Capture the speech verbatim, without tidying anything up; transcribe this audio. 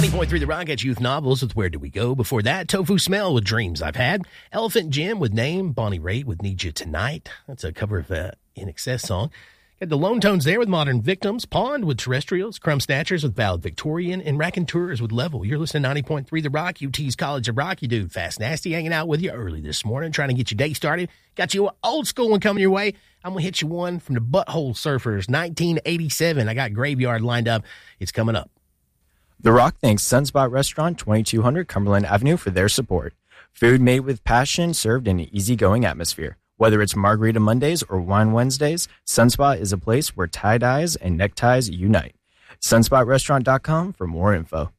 ninety point three The Rock at Youth Novels with Where Do We Go? Before that, Tofu Smell with Dreams I've Had. Elephant Jim with Name. Bonnie Raitt with Need You Tonight. That's a cover of a In Excess song. Got the Lone Tones there with Modern Victims. Pond with Terrestrials. Crumb Snatchers with Valid Victorian. And Raconteurs with Level. You're listening to ninety point three The Rock, U T's College of Rock. You dude, Fast Nasty, hanging out with you early this morning, trying to get your day started. Got you an old school one coming your way. I'm going to hit you one from the Butthole Surfers, nineteen eighty-seven. I got Graveyard lined up. It's coming up. The Rock thanks Sunspot Restaurant, twenty-two hundred Cumberland Avenue, for their support. Food made with passion, served in an easygoing atmosphere. Whether it's Margarita Mondays or Wine Wednesdays, Sunspot is a place where tie-dyes and neckties unite. sunspot restaurant dot com for more info.